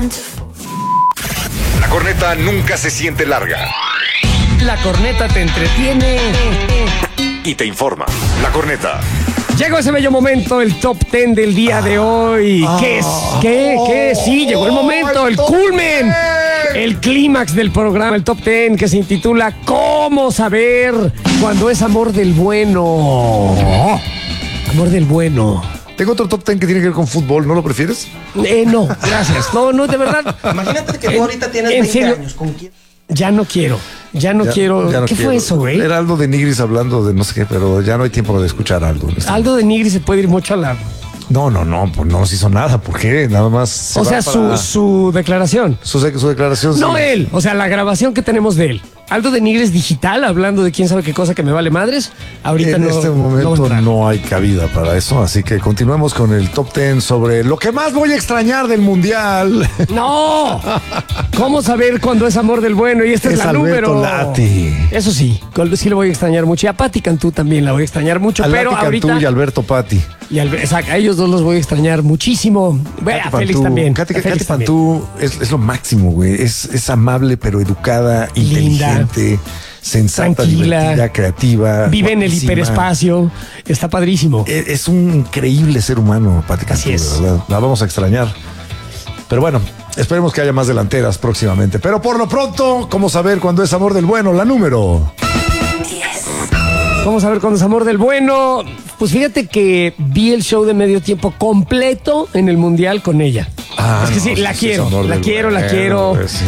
La corneta nunca se siente larga La corneta te entretiene y te informa. La corneta. Llegó ese bello momento, el top 10 del día de hoy. ¿Qué es? ¿Qué? Sí, llegó el momento, el culmen, el clímax del programa, el top 10 que se intitula ¿Cómo saber cuando es amor del bueno? Amor del bueno. Tengo otro top 10 que tiene que ver con fútbol, ¿no lo prefieres? No, gracias. No, de verdad. Imagínate que tú ahorita tienes 20 años. ¿Con quién? Ya no quiero. Ya no ¿Qué quiero. fue eso, güey? Era Aldo de Nigris hablando de no sé qué, pero ya no hay tiempo de escuchar a Aldo. Aldo de Nigris se puede ir mucho a la... No, pues no nos hizo nada. ¿Por qué? Nada más. O sea, su declaración. Su declaración. No sí. él, o sea, la grabación que tenemos de él. Aldo de Nigris digital, hablando de quién sabe qué cosa que me vale madres. Ahorita En no. este momento no hay cabida para eso, así que continuemos con el top 10 sobre lo que más voy a extrañar del mundial. ¡No! ¿Cómo saber cuándo es amor del bueno? Y esta es la Alberto número. Lati. Eso sí lo voy a extrañar mucho. Y a Pati Cantú también la voy a extrañar mucho. Al Pero Lati ahorita. Cantú y Alberto Patti. Exacto, a ellos dos los voy a extrañar muchísimo. A Félix también. Katy Félix también. Cantú es lo máximo, güey. Es amable, pero educada, Linda, inteligente, sensata, tranquila, divertida, creativa. Vive en el guapísima. hiperespacio. Está padrísimo. Es un increíble ser humano, Pati Cantú, Así es. de verdad. La vamos a extrañar. Pero bueno, esperemos que haya más delanteras próximamente. Pero por lo pronto, ¿cómo saber cuándo es amor del bueno? La número. ¿Cómo saber cuándo es amor del bueno? Pues fíjate que vi el show de medio tiempo completo en el Mundial con ella. Es que sí, la quiero. Pues sí.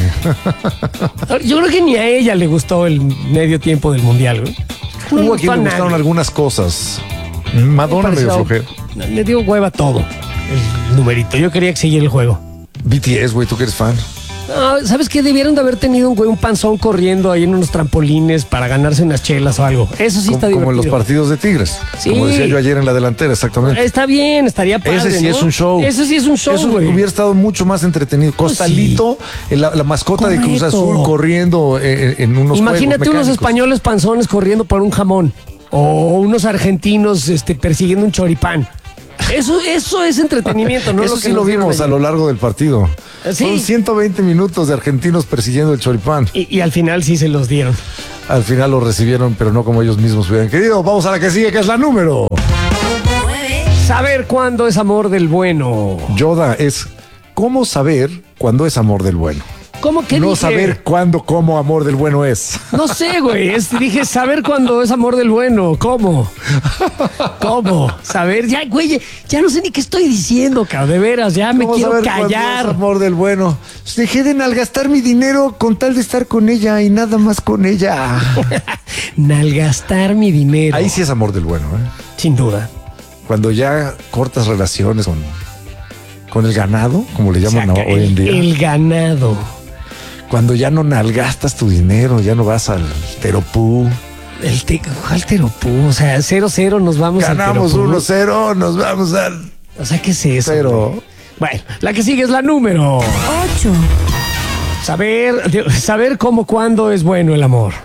Yo creo que ni a ella le gustó el medio tiempo del Mundial, güey. No le Hubo a quien gustó a le gustaron nadie. algunas cosas. Madonna Me medio pareció- flojera. Le dio hueva todo el numerito. Yo quería que siguiera el juego. BTS, güey, tú que eres fan. No, ¿sabes qué? Debieron de haber tenido un panzón corriendo ahí en unos trampolines para ganarse unas chelas o algo. Eso sí está divertido. Como en los partidos de Tigres. Sí. Como decía yo ayer en la delantera, exactamente. Está bien, estaría padre, Ese sí ¿no? es un show. Ese sí es un show, Eso güey. hubiera estado mucho más entretenido. Costalito, la mascota de Cruz Correcto. Azul corriendo en unos Imagínate juegos unos mecánicos. españoles panzones corriendo por un jamón. O unos argentinos persiguiendo un choripán. Eso es entretenimiento, ¿no? Eso que sí nos lo dieron vimos a ayer. lo largo del partido. Sí. Son 120 minutos de argentinos persiguiendo el choripán. Y al final sí se los dieron. Al final lo recibieron, pero no como ellos mismos hubieran querido. Vamos a la que sigue, que es la número. Saber cuándo es amor del bueno. Yoda es cómo saber cuándo es amor del bueno. ¿Cómo que No dije? saber cuándo, cómo amor del bueno es. No sé, güey. Dije saber cuándo es amor del bueno. ¿Cómo? Saber, ya, güey, ya no sé ni qué estoy diciendo, cabrón. De veras, ya me ¿Cómo quiero saber cuándo callar. es amor del bueno? Dejé de nalgastar mi dinero con tal de estar con ella y nada más con ella. Nalgastar mi dinero. Ahí sí es amor del bueno, ¿eh? Sin duda. Cuando ya cortas relaciones con el ganado, como le llaman Saca hoy en día. el ganado. Cuando ya no nalgastas tu dinero, ya no vas al teropú. ¿Cuál teropú? O sea, 0-0 nos vamos al Ganamos teropú. 1-0, nos vamos al O sea, ¿qué es eso? cero. güey? Bueno, la que sigue es la número 8. Saber cómo, cuándo es bueno el amor.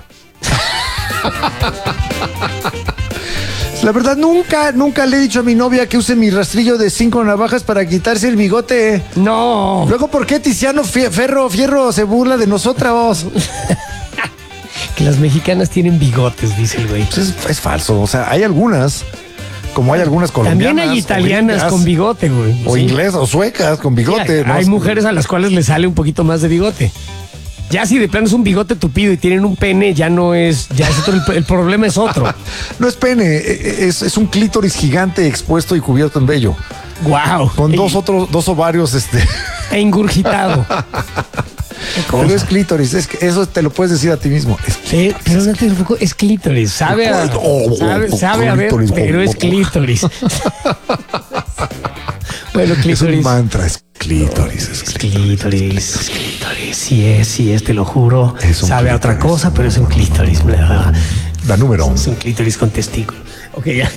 La verdad, nunca le he dicho a mi novia que use mi rastrillo de 5 navajas para quitarse el bigote. No. Luego, ¿por qué Tiziano Fierro se burla de nosotros? Que las mexicanas tienen bigotes, dice el güey. Pues es falso. O sea, hay algunas, como hay algunas colombianas. También hay italianas o gringas, con bigote, güey. O Sí. inglesas, o suecas con bigote. Hay ¿no? mujeres a las cuales les sale un poquito más de bigote. Ya si de plano es un bigote tupido y tienen un pene, ya es otro, el problema es otro. No es pene, es un clítoris gigante expuesto y cubierto en vello. Wow. Con dos ovarios, E ingurgitado. Pero es clítoris, eso te lo puedes decir a ti mismo. Sí, pero no te preocupes, es clítoris. Sabe a ver, Clítoris. pero es clítoris. Bueno, Es un clítoris. mantra, es clítoris. Es clítoris. Sí es, te lo juro. Es un Sabe a otra clítoris. cosa, pero es un clítoris. La número Es 11. un clítoris con testículo. Ok, ya.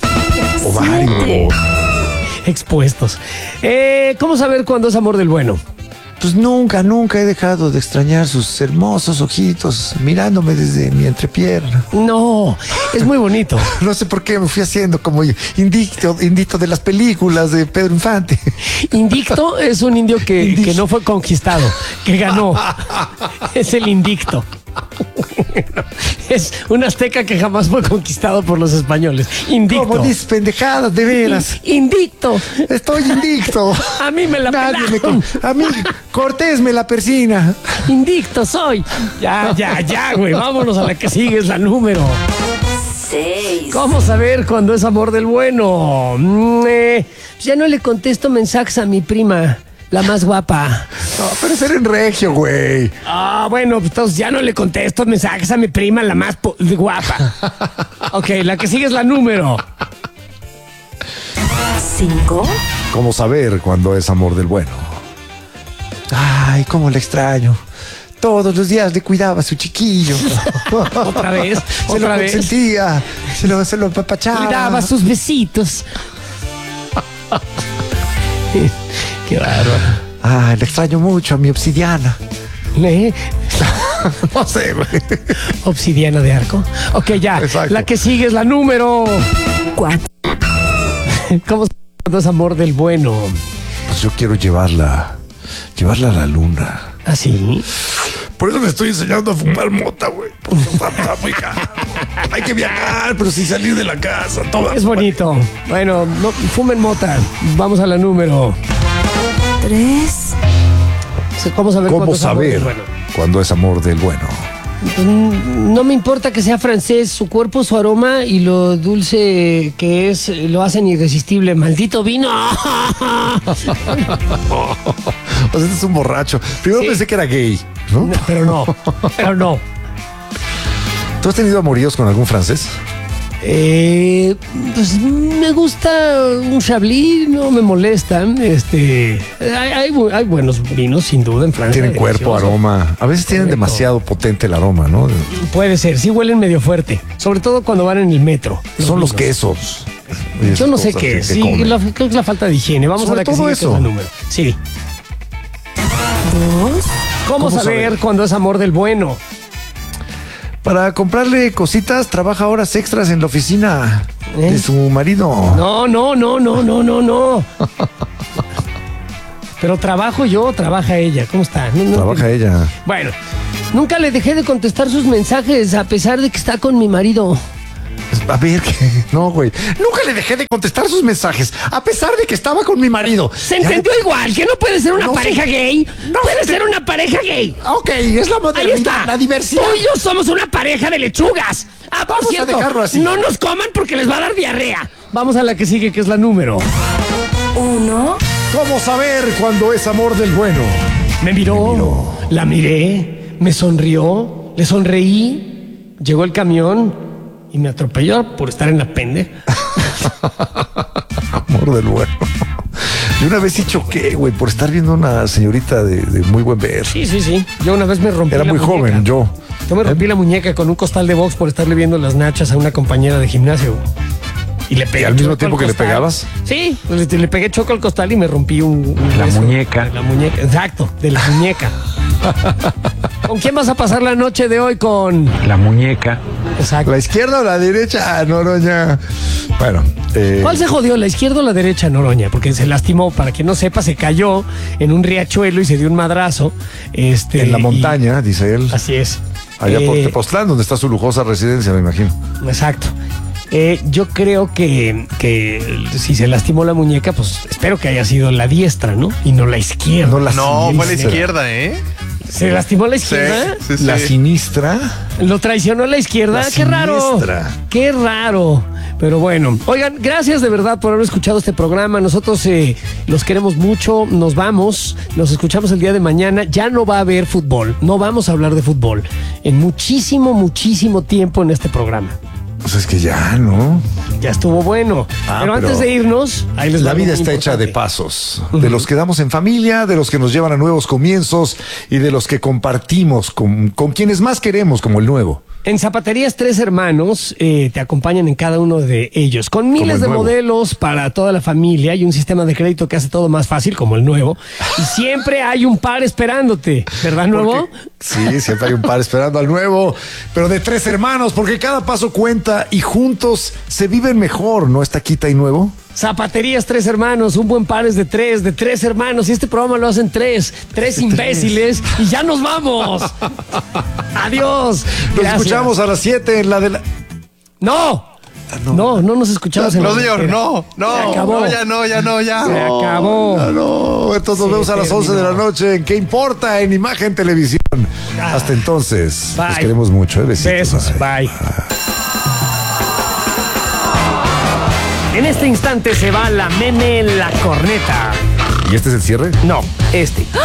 Ovario. Expuestos. ¿Cómo saber cuándo es amor del bueno? Pues nunca he dejado de extrañar sus hermosos ojitos mirándome desde mi entrepierna. No, es muy bonito. No sé por qué me fui haciendo como indicto de las películas de Pedro Infante. Indicto es un indio que no fue conquistado, que ganó. Es el indicto. Es un azteca que jamás fue conquistado por los españoles. Indicto. Como dices pendejadas, de veras. Indicto. Estoy indicto. A mí me la pelaron. A mí, Cortés me la persina. Indicto soy. Ya, güey. Vámonos a la que sigue, es la número 6. ¿Cómo saber cuando es amor del bueno? Ya no le contesto mensajes a mi prima, la más guapa. No, pero ser en regio, güey. Bueno, pues entonces ya no le contesto mensajes a mi prima, la más guapa. Ok, la que sigue es la número 5. ¿Cómo saber cuando es amor del bueno? Ay, cómo le extraño. Todos los días le cuidaba a su chiquillo. Otra vez, Se lo consentía, se lo apapachaba. Cuidaba sus besitos. Qué bárbaro. Le extraño mucho a mi obsidiana. No sé, güey. Obsidiana de arco. Ok, ya. Exacto. La que sigue es la número 4. ¿Cómo saber cuando es amor del bueno? Pues yo quiero llevarla a la luna. ¿Así? Por eso le estoy enseñando a fumar mota, güey. Porque está muy caro. Hay que viajar, pero sin salir de la casa. Todo. Es bonito. Bueno, no, fumen mota. Vamos a la número 3. ¿Cómo saber ¿Cómo cuando es amor saber del bueno? cuando es amor del bueno? No me importa que sea francés, su cuerpo, su aroma y lo dulce que es, lo hacen irresistible. ¡Maldito vino! O sea, este es un borracho. Primero Sí. pensé que era gay, ¿no? No, pero no. ¿Tú has tenido amoríos con algún francés? Pues me gusta un Chablis, no me molesta. Hay buenos vinos, sin duda, en Francia. Tienen cuerpo, delicioso. aroma. A veces tienen Correcto. demasiado potente el aroma, ¿no? Puede ser, sí huelen medio fuerte. Sobre todo cuando van en el metro. Son los vinos. quesos. Yo no sé qué es. Sí, comen. creo que es la falta de higiene. Vamos Sobre a la que todo sigue, que eso. es la número. Sí. 2. ¿Cómo saber cuando es amor del bueno? Para comprarle cositas, trabaja horas extras en la oficina de su marido. No. Pero trabajo yo, trabaja ella. ¿Cómo está? No, Trabaja ella. Bueno, nunca le dejé de contestar sus mensajes a pesar de que está con mi marido. A ver, ¿qué? No, güey. Nunca le dejé de contestar sus mensajes, a pesar de que estaba con mi marido. Se entendió igual, que no puede ser una No pareja sé. gay. No puede sé. ser una pareja gay. Ok, es la Ahí modernidad, está. la diversidad. Tú y yo somos una pareja de lechugas. Por Vamos a cierto, dejarlo así. no nos coman porque les va a dar diarrea. Vamos a la que sigue, que es la número. 1. ¿Cómo saber cuando es amor del bueno? Me miró, la miré, me sonrió, le sonreí, llegó el camión y me atropelló por estar en la pende. Amor del bueno. Yo una vez sí choqué, güey, por estar viendo una señorita de muy buen ver. Sí. Yo una vez me rompí Era la muy muñeca. joven, yo. Yo me rompí la muñeca con un costal de box por estarle viendo las nachas a una compañera de gimnasio. Y le pegué ¿Y al mismo choco tiempo que le costal. pegabas? Sí, le pegué choco al costal y me rompí un La hueso. muñeca. De la muñeca, exacto, de la muñeca. ¿Con quién vas a pasar la noche de hoy? Con La muñeca. Exacto. ¿La izquierda o la derecha, Noroña? Bueno, ¿Cuál se jodió, la izquierda o la derecha, Noroña? Porque se lastimó, para quien no sepa, se cayó en un riachuelo y se dio un madrazo. en la montaña, dice él. Así es. Allá por Tepoztlán, donde está su lujosa residencia, me imagino. Exacto. Yo creo que si se lastimó la muñeca, pues espero que haya sido la diestra, ¿no? Y no la izquierda. No la No, fue la sinistra. izquierda, ¿eh? ¿Se lastimó la izquierda? Sí. La sinistra. ¿Lo traicionó la izquierda? La ¡Qué raro! siniestra. ¡Qué raro! Pero bueno, oigan, gracias de verdad por haber escuchado este programa. Nosotros los queremos mucho. Nos vamos. Nos escuchamos el día de mañana. Ya no va a haber fútbol. No vamos a hablar de fútbol en muchísimo tiempo en este programa. Pues es que ya, ¿no? Ya estuvo bueno. Pero antes de irnos, ahí les La va vida algo está muy hecha de importante. pasos, de los que damos en familia, de los que nos llevan a nuevos comienzos y de los que compartimos con quienes más queremos, como el nuevo. En Zapaterías Tres Hermanos te acompañan en cada uno de ellos, con miles el de nuevo. modelos para toda la familia y un sistema de crédito que hace todo más fácil, como el nuevo. Y siempre hay un par esperándote, ¿verdad, nuevo? Sí, siempre hay un par esperando al nuevo, pero de Tres Hermanos, porque cada paso cuenta y juntos se viven mejor, ¿no? Está Quita y Nuevo. Zapaterías Tres Hermanos, un buen par es de tres hermanos, y este programa lo hacen tres imbéciles, y ya nos vamos. Adiós. Nos Gracias. escuchamos a las 7 en la de la... No. No nos escuchamos en la No, señor, carretera. no. Se acabó. No, ya. Se acabó. No, entonces nos Se vemos a las 11 de la terminó. noche en ¿Qué importa? En Imagen Televisión. Hasta entonces, Bye. los queremos mucho. Besitos. Besos, bye. En este instante se va la meme La Corneta. ¿Y este es el cierre? No, este.